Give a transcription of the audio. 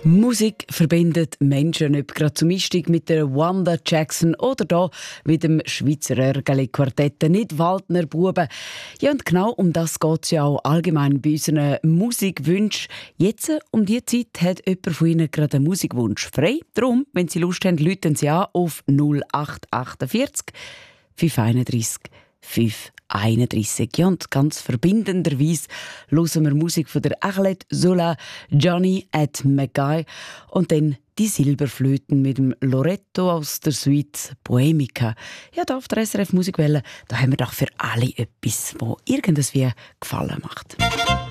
Musik verbindet Menschen, ob gerade zum Einstieg mit der Wanda Jackson oder da mit dem Schweizer Ergeli-Quartett, nicht Waldner Buben. Ja, und genau um das geht es ja auch allgemein bei unseren Musikwünschen. Jetzt, um diese Zeit, hat jemand von Ihnen gerade einen Musikwunsch frei. Darum, wenn Sie Lust haben, rufen Sie an auf 0848 531 531. Ja, und ganz verbindenderweise hören wir Musik von der Arlette Zola, Johnny at McGuy und dann die Silberflöten mit dem Loretto aus der Suite Bohemica. Ja, da auf der SRF Musikwelle, da haben wir doch für alle etwas, das irgendwie Gefallen macht.